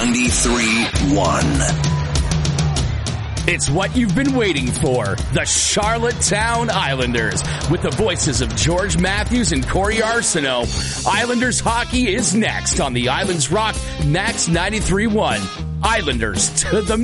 93.1. It's what you've been waiting for. The Charlottetown Islanders. With the voices of George Matthews and Corey Arsenault. Islanders hockey is next on the Islands Rock Max 93.1. Islanders to the